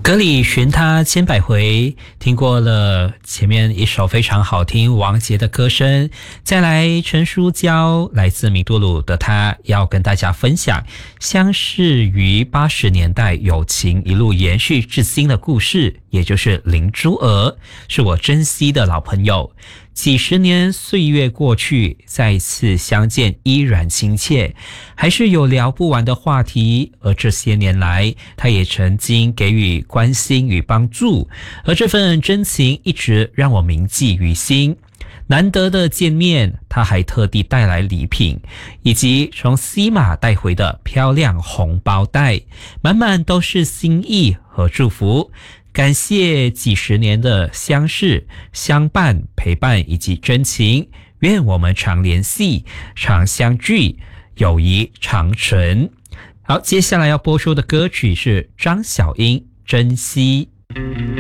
歌里寻他千百回，听过了前面一首非常好听王杰的歌声，再来陈书娇来自米杜鲁的他要跟大家分享相识于80年代友情一路延续至今的故事，也就是林珠娥，是我珍惜的老朋友。几十年岁月过去，再一次相见依然亲切，还是有聊不完的话题。而这些年来，他也曾经给予关心与帮助，而这份真情一直让我铭记于心。难得的见面，他还特地带来礼品，以及从西马带回的漂亮红包袋，满满都是心意和祝福。感谢几十年的相识、相伴、陪伴以及真情，愿我们常联系、常相聚，友谊长存。好，接下来要播出的歌曲是张小英《珍惜》。